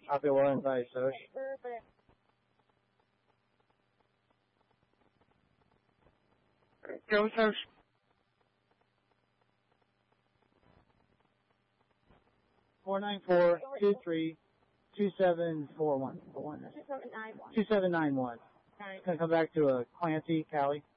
Copy 1, advise, Soch. Go, Soch. 494-23-2741. 2791. 2791. Gonna come back to Clancy, Cali.